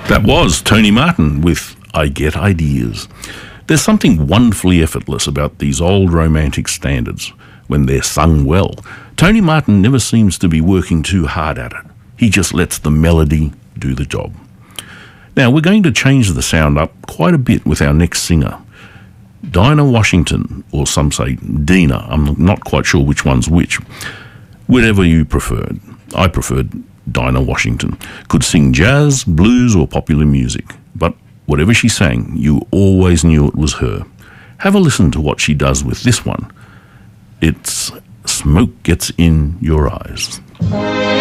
That was Tony Martin with I Get Ideas. There's something wonderfully effortless about these old romantic standards when they're sung well. Tony Martin never seems to be working too hard at it. He just lets the melody do the job. Now, we're going to change the sound up quite a bit with our next singer. Dinah Washington, or some say Dina, I'm not quite sure which one's which. Whatever you preferred. I preferred Dinah Washington. Could sing jazz, blues or popular music, but whatever she sang, you always knew it was her. Have a listen to what she does with this one. It's Smoke Gets in Your Eyes.